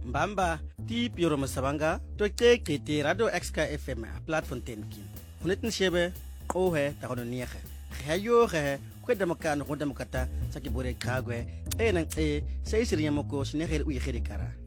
Mbamba ti piro masabanga to te radio XK FM platform tenkin. Hunetin shebe ohe ta hono niege. Hayo he kweda makano hoda makata sakibore kagwe nang sei siriya moko sneher uye kara.